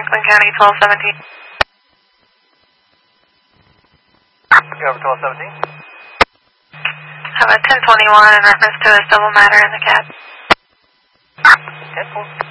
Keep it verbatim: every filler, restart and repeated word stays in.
Rockland County, twelve seventeen. Go over twelve seventeen. Have a ten twenty-one in reference to a civil matter in the cab. ten four.